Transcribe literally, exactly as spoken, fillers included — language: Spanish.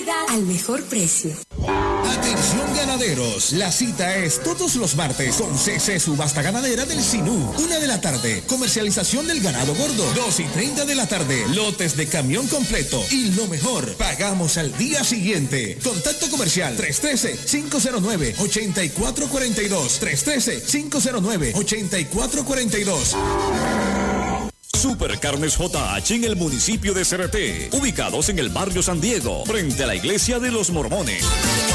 calidad al mejor precio. Atención ganaderos, la cita es todos los martes con C C Subasta Ganadera del Sinú. Una de la tarde, comercialización del ganado gordo. Dos y treinta de la tarde, lotes de camión completo. Y lo mejor, pagamos al día siguiente. Contacto comercial tres uno tres, cinco cero nueve, ocho cuatro cuatro dos. tres uno tres, cinco cero nueve, ocho cuatro cuatro dos. Supercarnes J H en el municipio de Cereté, ubicados en el barrio San Diego, frente a la iglesia de los Mormones.